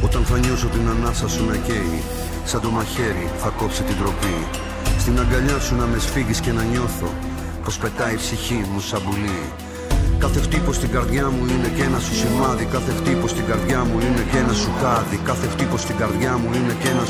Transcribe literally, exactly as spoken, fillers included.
Όταν θα νιώσω την ανάσα σου να καίει, σαν το μαχαίρι θα κόψει την τροπή. Στην αγκαλιά σου να με σφίγγεις και να νιώθω πως πετάει η ψυχή μου σαν πουλί. Κάθε χτύπος στην καρδιά μου είναι και ένα σου σημάδι. Κάθε χτύπος στην καρδιά μου είναι και ένα σου χάδι. Κάθε χτύπος στην καρδιά μου είναι και ένα